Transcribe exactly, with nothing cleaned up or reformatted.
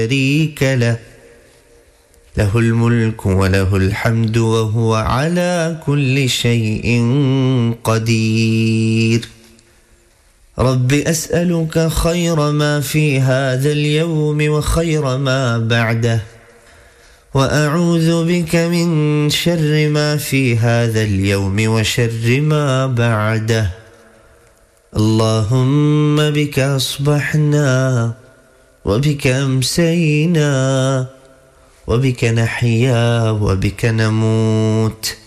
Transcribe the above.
شريك له له الملك وله الحمد وهو على كل شيء قدير. رب أسألك خير ما في هذا اليوم وخير ما بعده، وأعوذ بك من شر ما في هذا اليوم وشر ما بعده. اللهم بك أصبحنا وبك أمسينا وبك نحيا وبك نموت.